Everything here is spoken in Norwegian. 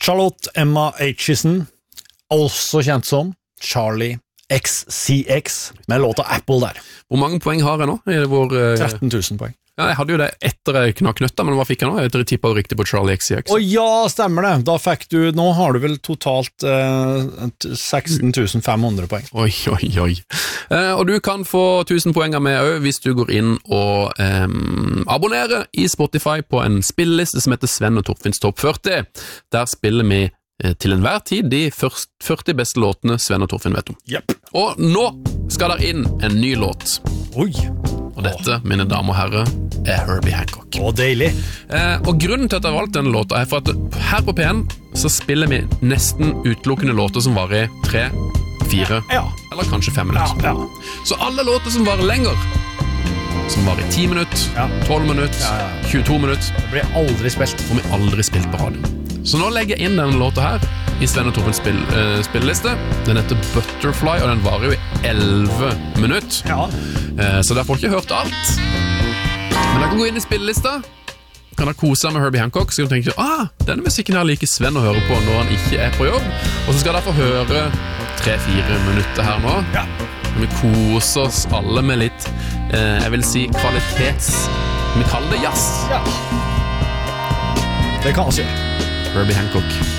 Charlotte Emma Aitchison, også kjent som Charlie XCX, med låta Apple der. Hvor mange poeng har jeg nå? 13 000 poeng. Ja, jeg hadde jo det etter jeg knakk nøtta, men hva fikk jeg nå? Jeg tippet riktig på Charlie XCX. Ja, stemmer det. Da fikk du, nå har du vel totalt 16 500 poeng. Oi. Og du kan få 1000 poeng av meg også, hvis du går inn og abonnerer i Spotify på en spilleliste som heter Sven og Torfinns Topp 40. Der spiller vi til enhver tid de 40 beste låtene Sven og Torfinn vet om. Yep. Og nå skal der inn en ny låt. Oi. Og dette, mine damer og herrer, er Herbie Hancock. Deilig. Og grunnen til at jeg har valgt denne låta er for at her på P1 så spiller vi nesten utelukkende låter som varer 3, 4 eller kanskje 5 minutter. Ja. Så alle låter som varer lenger, som varer 10 minutter, 12 minutter, 22 minutter, Det blir aldri spilt. får vi aldri spilt på radio. Så nå legger jeg inn denne låta her i Sven og Torfinns spilleliste. Den heter Butterfly, og den varer jo i 11 minutter. Ja. Så der får ikke hørt alt. Men jeg kan gå inn i spillelista, kan ha kose med Herbie Hancock, så kan du tenke, denne musikken her liker Sven å høre på når han ikke er på jobb. Og så skal jeg få høre 3-4 minutter her nå. Ja. Og vi koser oss alle med litt, jeg vil si vi kaller det jazz. Ja. Det kan vi gjøre. Herbie Hancock.